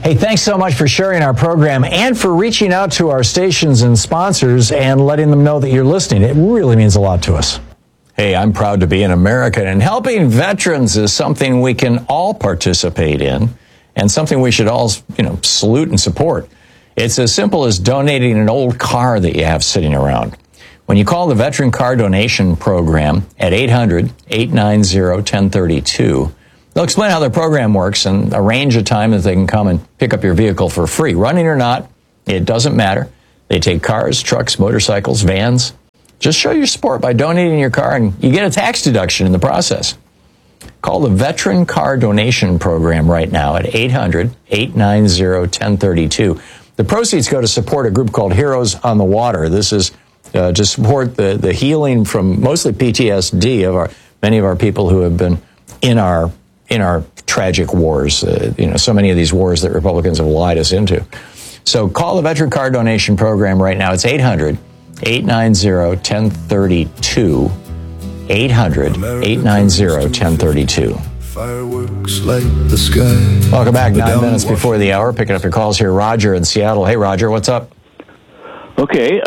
Hey, thanks so much for sharing our program and for reaching out to our stations and sponsors and letting them know that you're listening. It really means a lot to us. Hey, I'm proud to be an American, and helping veterans is something we can all participate in and something we should all, salute and support. It's as simple as donating an old car that you have sitting around. When you call the Veteran Car Donation Program at 800-890-1032, they'll explain how their program works and arrange a time that they can come and pick up your vehicle for free. Running or not, it doesn't matter. They take cars, trucks, motorcycles, vans. Just show your support by donating your car, and you get a tax deduction in the process. Call the Veteran Car Donation Program right now at 800-890-1032. The proceeds go to support a group called Heroes on the Water. This is to support the healing from mostly PTSD of many of our people who have been in our tragic wars, so many of these wars that Republicans have lied us into. So call the Veteran Car Donation Program right now. It's 800-890-1032. 800-890-1032. Fireworks light the sky. Welcome back. 9 minutes before the hour. Picking up your calls here. Roger in Seattle. Hey, Roger, what's up? Okay.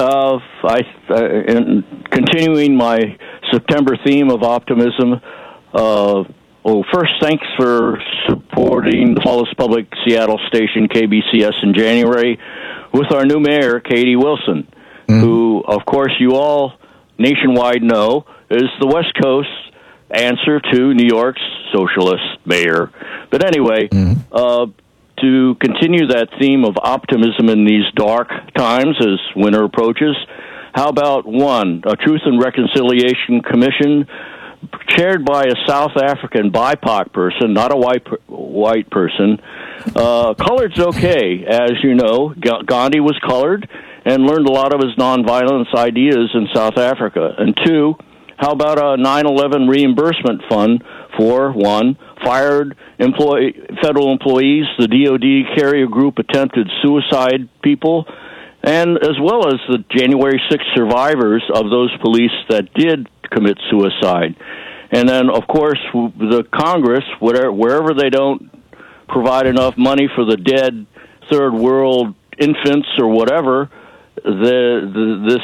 Continuing my September theme of optimism. First, thanks for supporting the Hollis Public Seattle station, KBCS, in January with our new mayor, Katie Wilson, who, of course, you all nationwide know is the West Coast's answer to New York's socialist mayor. But anyway, to continue that theme of optimism in these dark times as winter approaches, how about a Truth and Reconciliation Commission chaired by a South African BIPOC person, not a white person. Colored's okay. As you know, Gandhi was colored and learned a lot of his nonviolence ideas in South Africa. And two, how about a 9/11 reimbursement fund for, one, fired federal employees, the DOD carrier group attempted suicide people, and as well as the January 6th survivors of those police that did commit suicide. And then, of course, the Congress, wherever they don't provide enough money for the dead third world infants or whatever, this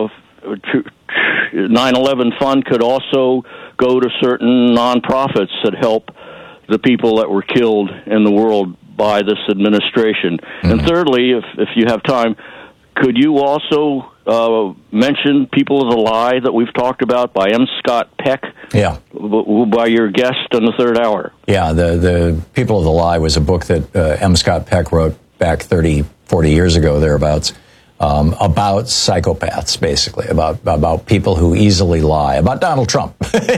9/11 fund could also go to certain nonprofits that help the people that were killed in the world by this administration. And thirdly, if you have time, could you also mention People of the Lie that we've talked about by M. Scott Peck? Yeah. By your guest in the third hour. Yeah, the People of the Lie was a book that M. Scott Peck wrote back 30, 40 years ago, thereabouts, about psychopaths, basically, about people who easily lie, about Donald Trump,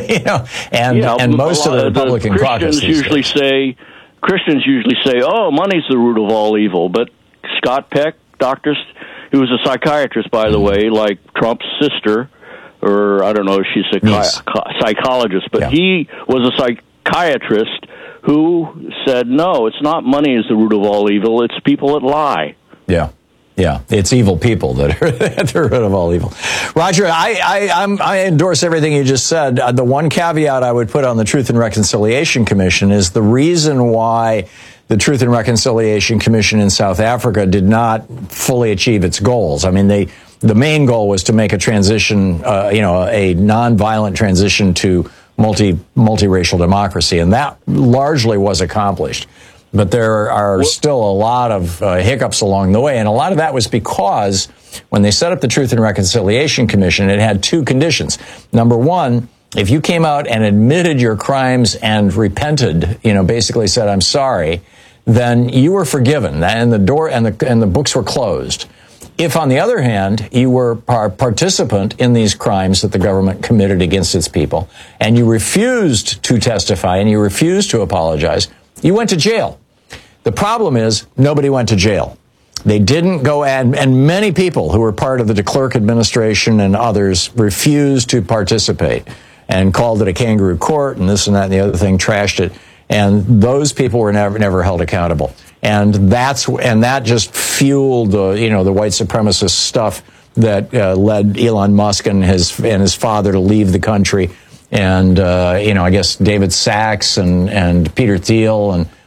and most of the Republican caucus. Christians usually say, oh, money's the root of all evil, but Scott Peck, he was a psychiatrist, by the way, like Trump's sister, or I don't know if she's a psychologist, but he was a psychiatrist who said, no, it's not money is the root of all evil, it's people that lie. Yeah, it's evil people that are at the root of all evil. Roger, I endorse everything you just said. The one caveat I would put on the Truth and Reconciliation Commission is the reason why the Truth and Reconciliation Commission in South Africa did not fully achieve its goals. I mean, the main goal was to make a transition, a nonviolent transition to multiracial democracy, and that largely was accomplished. But there are still a lot of hiccups along the way, and a lot of that was because when they set up the Truth and Reconciliation Commission, it had two conditions. Number one, if you came out and admitted your crimes and repented, basically said, I'm sorry, then you were forgiven, and the door and the books were closed. If, on the other hand, you were a participant in these crimes that the government committed against its people, and you refused to testify and you refused to apologize, you went to jail. The problem is nobody went to jail. They didn't go, and many people who were part of the de Klerk administration and others refused to participate and called it a kangaroo court and this and that and the other thing, trashed it. And those people were never held accountable. And that just fueled the white supremacist stuff that led Elon Musk and his father to leave the country. And I guess David Sachs and Peter Thiel and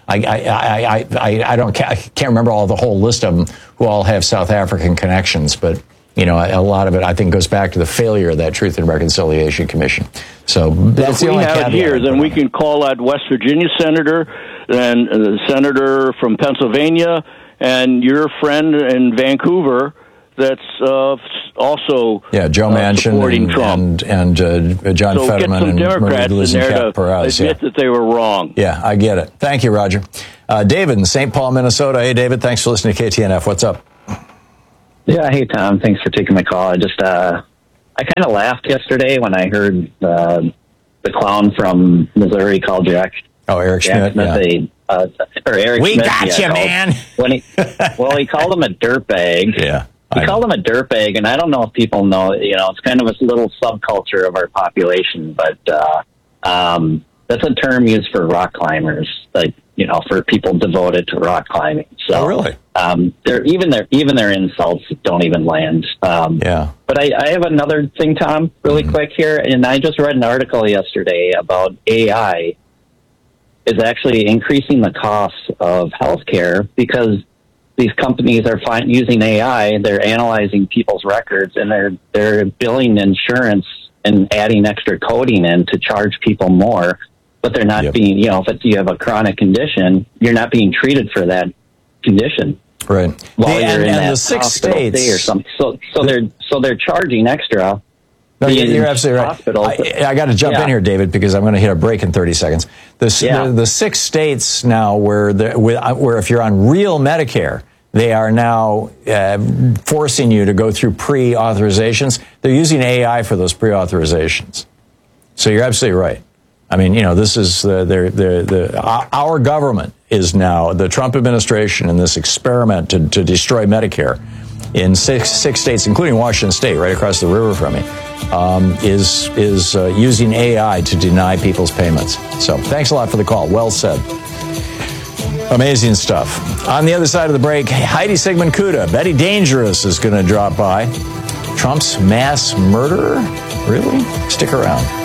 I can't remember the whole list of them who all have South African connections, but a lot of it I think goes back to the failure of that Truth and Reconciliation Commission. So that's the only caveat. If we have it here, then we can call that West Virginia senator, and the senator from Pennsylvania, and your friend in Vancouver. That's also Joe Manchin supporting Trump and John so Fetterman and Democrats Marie-Louise in there Perez. to admit that they were wrong. Yeah, I get it. Thank you, Roger. David in St. Paul, Minnesota. Hey, David, thanks for listening to KTNF. What's up? Yeah, hey, Tom. Thanks for taking my call. I kind of laughed yesterday when I heard the clown from Missouri called Jack. Oh, Eric Schmidt. Eric we Schmidt, got you, man. He called him a dirtbag. Yeah. He called him a dirtbag, and I don't know if people know, it's kind of a little subculture of our population, but that's a term used for rock climbers, like, for people devoted to rock climbing. So, really? Even their insults don't even land. Yeah. But I have another thing, Tom, really quick here, and I just read an article yesterday about AI is actually increasing the cost of healthcare because these companies are using AI. They're analyzing people's records, and they're billing insurance and adding extra coding in to charge people more. But they're not being, if you have a chronic condition, you're not being treated for that condition. Right. While you're in that the 6 states or something. So they're charging extra. No, you're absolutely right. I got to jump in here, David, because I'm going to hit a break in 30 seconds. The 6 states now where if you're on real Medicare, they are now forcing you to go through pre-authorizations. They're using AI for those pre-authorizations. So you're absolutely right. I mean, this is our government is now, the Trump administration in this experiment to destroy Medicare in six states, including Washington State, right across the river from me, is using AI to deny people's payments. So thanks a lot for the call. Well said. Amazing stuff. On the other side of the break, Heidi Sigmund Kuda, Betty Dangerous is going to drop by. Trump's mass murderer? Really? Stick around.